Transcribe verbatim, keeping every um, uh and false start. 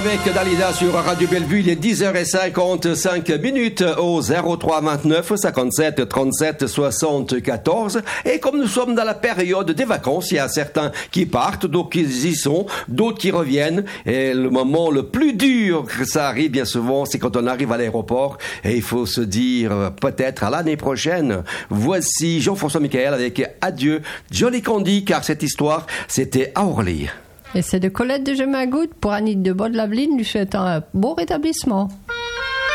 Avec Dalida sur Radio Bellevue, il est dix heures cinquante-cinq minutes au zéro trois vingt-neuf cinquante-sept trente-sept soixante-quatorze. Et comme nous sommes dans la période des vacances, il y a certains qui partent, d'autres qui y sont, d'autres qui reviennent. Et le moment le plus dur que ça arrive bien souvent, c'est quand on arrive à l'aéroport et il faut se dire peut-être à l'année prochaine. Voici Jean-François Michael avec Adieu Jolly Candy, car cette histoire, c'était à Orly. Et c'est de Colette de Gemagout pour Annick de Baude-Laveline, lui souhaitant un bon rétablissement.